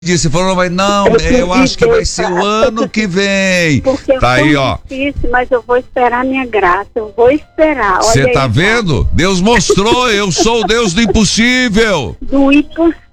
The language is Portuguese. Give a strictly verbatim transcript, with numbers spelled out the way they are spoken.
disse, falou, vai, não, eu, eu acho que vai ser o ano que vem. Porque tá aí, ó. Difícil, mas eu vou esperar a minha graça, eu vou esperar. Você tá aí, vendo? Deus mostrou, eu sou o Deus do impossível. Do impossível.